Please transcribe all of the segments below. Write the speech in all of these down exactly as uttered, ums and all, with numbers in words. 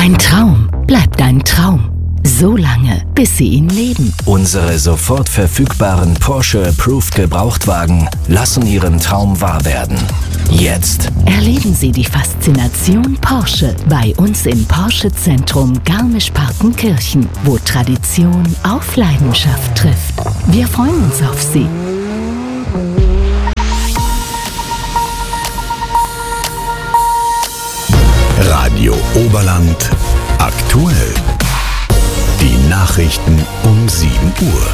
Ein Traum bleibt ein Traum. So lange, bis Sie ihn leben. Unsere sofort verfügbaren Porsche Approved Gebrauchtwagen lassen Ihren Traum wahr werden. Jetzt Erleben Sie die Faszination Porsche bei uns im Porsche Zentrum Garmisch-Partenkirchen, wo Tradition auf Leidenschaft trifft. Wir freuen uns auf Sie. Radio Oberland aktuell. Die Nachrichten um sieben Uhr.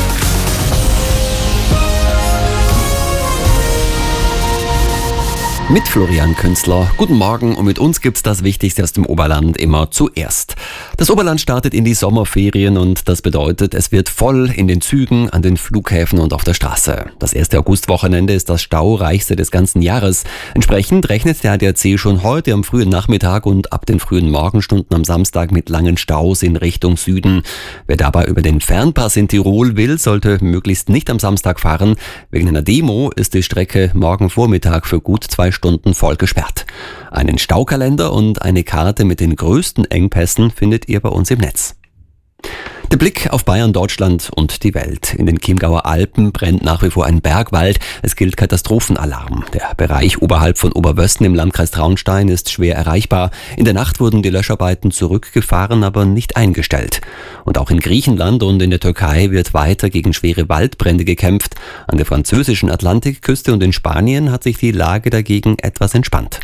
Mit Florian Künzler. Guten Morgen und mit uns gibt's das Wichtigste aus dem Oberland immer zuerst. Das Oberland startet in die Sommerferien und das bedeutet, es wird voll in den Zügen, an den Flughäfen und auf der Straße. Das erste Augustwochenende ist das staureichste des ganzen Jahres. Entsprechend rechnet der A D A C schon heute am frühen Nachmittag und ab den frühen Morgenstunden am Samstag mit langen Staus in Richtung Süden. Wer dabei über den Fernpass in Tirol will, sollte möglichst nicht am Samstag fahren. Wegen einer Demo ist die Strecke morgen Vormittag für gut zwei Stunden voll gesperrt. Einen Staukalender und eine Karte mit den größten Engpässen findet ihr bei uns im Netz. Der Blick auf Bayern, Deutschland und die Welt. In den Chiemgauer Alpen brennt nach wie vor ein Bergwald. Es gilt Katastrophenalarm. Der Bereich oberhalb von Oberwösten im Landkreis Traunstein ist schwer erreichbar. In der Nacht wurden die Löscharbeiten zurückgefahren, aber nicht eingestellt. Und auch in Griechenland und in der Türkei wird weiter gegen schwere Waldbrände gekämpft. An der französischen Atlantikküste und in Spanien hat sich die Lage dagegen etwas entspannt.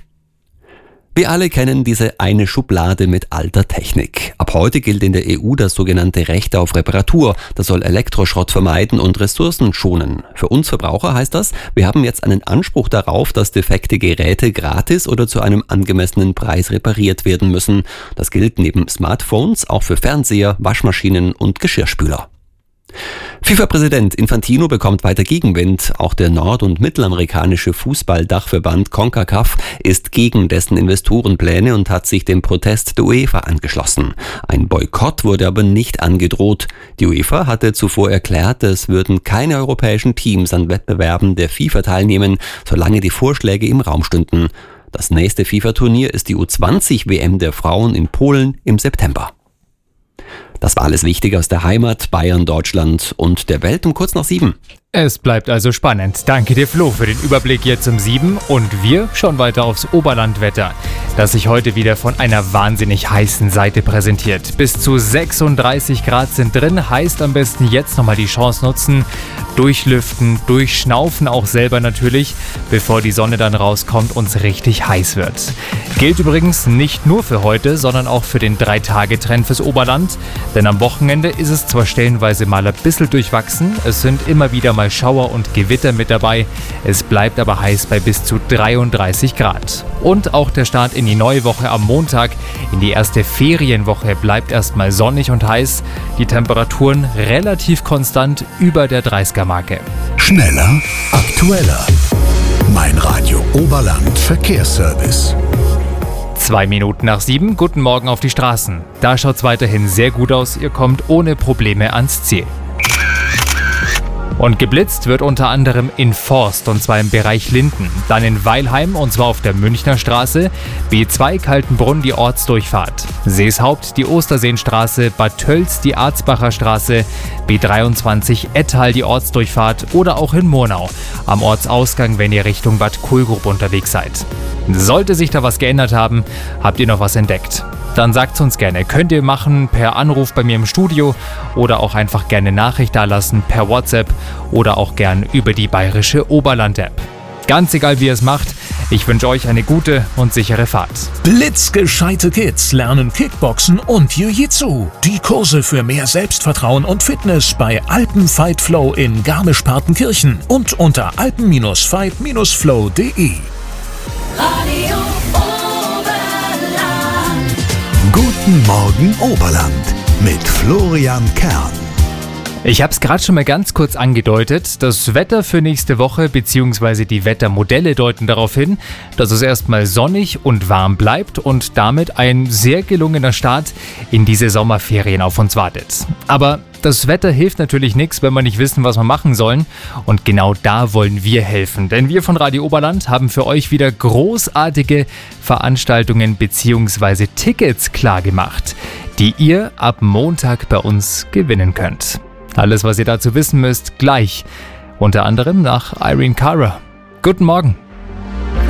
Wir alle kennen diese eine Schublade mit alter Technik. Ab heute gilt in der E U das sogenannte Recht auf Reparatur. Das soll Elektroschrott vermeiden und Ressourcen schonen. Für uns Verbraucher heißt das, wir haben jetzt einen Anspruch darauf, dass defekte Geräte gratis oder zu einem angemessenen Preis repariert werden müssen. Das gilt neben Smartphones auch für Fernseher, Waschmaschinen und Geschirrspüler. FIFA-Präsident Infantino bekommt weiter Gegenwind. Auch der nord- und mittelamerikanische Fußball-Dachverband CONCACAF ist gegen dessen Investorenpläne und hat sich dem Protest der UEFA angeschlossen. Ein Boykott wurde aber nicht angedroht. Die UEFA hatte zuvor erklärt, es würden keine europäischen Teams an Wettbewerben der FIFA teilnehmen, solange die Vorschläge im Raum stünden. Das nächste FIFA-Turnier ist die U zwanzig W M der Frauen in Polen im September. Das war alles Wichtige aus der Heimat, Bayern, Deutschland und der Welt um kurz nach sieben. Es bleibt also spannend. Danke dir, Flo, für den Überblick jetzt um sieben. Und wir schauen weiter aufs Oberlandwetter, das sich heute wieder von einer wahnsinnig heißen Seite präsentiert. Bis zu sechsunddreißig Grad sind drin, heißt am besten jetzt nochmal die Chance nutzen, durchlüften, durchschnaufen auch selber natürlich, bevor die Sonne dann rauskommt und es richtig heiß wird. Gilt übrigens nicht nur für heute, sondern auch für den drei-Tage-Trend fürs Oberland. Denn am Wochenende ist es zwar stellenweise mal ein bisschen durchwachsen, es sind immer wieder mal Schauer und Gewitter mit dabei. Es bleibt aber heiß bei bis zu dreiunddreißig Grad. Und auch der Start in die neue Woche am Montag, in die erste Ferienwoche, bleibt erstmal sonnig und heiß. Die Temperaturen relativ konstant über der dreißiger-Marke. Schneller, aktueller. Mein Radio Oberland Verkehrsservice. Zwei Minuten nach sieben, guten Morgen auf die Straßen. Da schaut's weiterhin sehr gut aus, ihr kommt ohne Probleme ans Ziel. Und geblitzt wird unter anderem in Forst, und zwar im Bereich Linden. Dann in Weilheim, und zwar auf der Münchner Straße. B zwei Kaltenbrunn die Ortsdurchfahrt. Seeshaupt die Osterseenstraße, Bad Tölz die Arzbacher Straße. B dreiundzwanzig Ettal die Ortsdurchfahrt oder auch in Murnau am Ortsausgang, wenn ihr Richtung Bad Kohlgrub unterwegs seid. Sollte sich da was geändert haben, habt ihr noch was entdeckt, dann sagt's uns gerne. Könnt ihr machen per Anruf bei mir im Studio oder auch einfach gerne Nachricht dalassen per WhatsApp oder auch gern über die bayerische Oberland-App. Ganz egal, wie ihr es macht, ich wünsche euch eine gute und sichere Fahrt. Blitzgescheite Kids lernen Kickboxen und Jiu-Jitsu. Die Kurse für mehr Selbstvertrauen und Fitness bei Alpen Fight Flow in Garmisch-Partenkirchen und unter alpen Fight Flow punkt de. Radio Oberland. Guten Morgen Oberland mit Florian Kern. Ich habe es gerade schon mal ganz kurz angedeutet. Das Wetter für nächste Woche bzw. die Wettermodelle deuten darauf hin, dass es erstmal sonnig und warm bleibt und damit ein sehr gelungener Start in diese Sommerferien auf uns wartet. Aber Das Wetter hilft natürlich nichts, wenn wir nicht wissen, was wir machen sollen. Und genau da wollen wir helfen. Denn wir von Radio Oberland haben für euch wieder großartige Veranstaltungen bzw. Tickets klargemacht, die ihr ab Montag bei uns gewinnen könnt. Alles, was ihr dazu wissen müsst, gleich. Unter anderem nach Irene Cara. Guten Morgen.